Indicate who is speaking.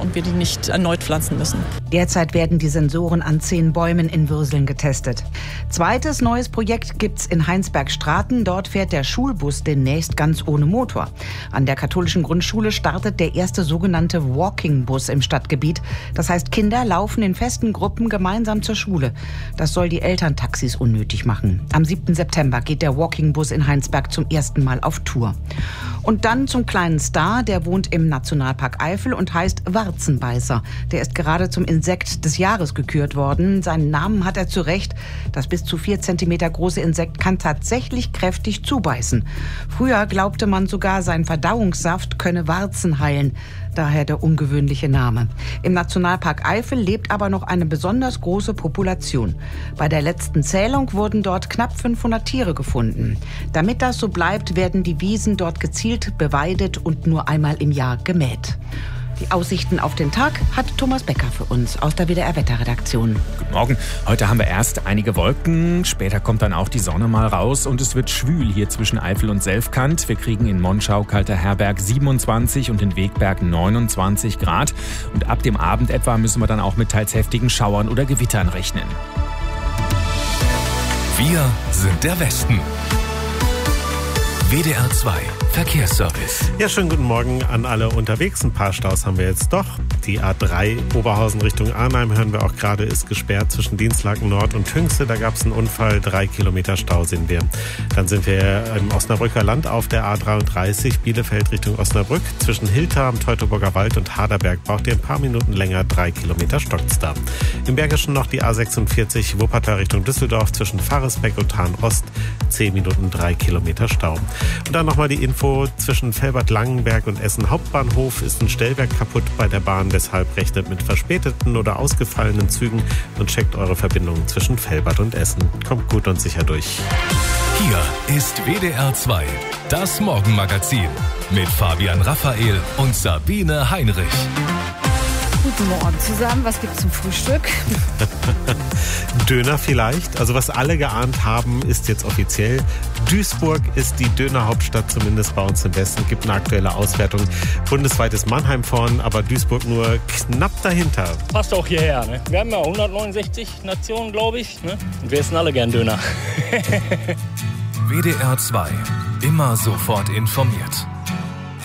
Speaker 1: und wir die nicht erneut pflanzen müssen.
Speaker 2: Derzeit werden die Sensoren an 10 Bäumen in Würseln getestet. Zweites neues Projekt gibt's in Heinsberg-Straten. Dort fährt der Schulbus demnächst ganz ohne Motor. An der katholischen Grundschule startet der erste sogenannte Walking-Bus im Stadtgebiet. Das heißt, Kinder laufen in festen Gruppen gemeinsam zur Schule. Das soll die Elterntaxis unnötig machen. Am 7. September geht der Walking-Bus in Heinsberg zum ersten Mal auf Tour. Und dann zum kleinen Star, der wohnt im Nationalpark Eifel und heißt Warzenbeißer. Der ist gerade zum Insekt des Jahres gekürt worden. Seinen Namen hat er zu Recht. Das bis zu 4 Zentimeter große Insekt kann tatsächlich kräftig zubeißen. Früher glaubte man sogar, sein Verdauungssaft könne Warzen heilen. Daher der ungewöhnliche Name. Im Nationalpark Eifel lebt aber noch eine besonders große Population. Bei der letzten Zählung wurden dort knapp 500 Tiere gefunden. Damit das so bleibt, werden die Wiesen dort gezielt beweidet und nur einmal im Jahr gemäht. Die Aussichten auf den Tag hat Thomas Becker für uns aus der WDR-Wetterredaktion.
Speaker 3: Guten Morgen. Heute haben wir erst einige Wolken, später kommt dann auch die Sonne mal raus und es wird schwül hier zwischen Eifel und Selfkant. Wir kriegen in Monschau, Kalterherberg 27 und in Wegberg 29 Grad. Und ab dem Abend etwa müssen wir dann auch mit teils heftigen Schauern oder Gewittern rechnen.
Speaker 4: Wir sind der Westen. WDR 2 Verkehrsservice.
Speaker 5: Ja, schönen guten Morgen an alle unterwegs. Ein paar Staus haben wir jetzt doch. Die A3 Oberhausen Richtung Arnheim, hören wir auch gerade, ist gesperrt zwischen Dinslaken Nord und Hünxe. Da gab es einen Unfall, 3 Kilometer Stau sind wir. Dann sind wir im Osnabrücker Land auf der A33 Bielefeld Richtung Osnabrück. Zwischen Hilter am Teutoburger Wald und Haderberg braucht ihr ein paar Minuten länger, 3 Kilometer stockt's da. Im Bergischen noch die A46 Wuppertal Richtung Düsseldorf zwischen Faresbeck und Hahn Ost, 10 Minuten, 3 Kilometer Stau. Und dann nochmal die Info, zwischen Velbert-Langenberg und Essen Hauptbahnhof ist ein Stellwerk kaputt bei der Bahn. Deshalb rechnet mit verspäteten oder ausgefallenen Zügen und checkt eure Verbindungen zwischen Velbert und Essen. Kommt gut und sicher durch.
Speaker 4: Hier ist WDR 2, das Morgenmagazin mit Fabian Raphael und Sabine Heinrich.
Speaker 6: Guten Morgen zusammen. Was gibt's zum Frühstück?
Speaker 5: Döner vielleicht. Also was alle geahnt haben, ist jetzt offiziell. Duisburg ist die Dönerhauptstadt, zumindest bei uns im Westen. Gibt eine aktuelle Auswertung. Bundesweit ist Mannheim vorn, aber Duisburg nur knapp dahinter.
Speaker 7: Passt auch hierher, ne? Wir haben ja 169 Nationen, glaube ich. Ne? Und wir essen alle gern Döner.
Speaker 4: WDR 2. Immer sofort informiert.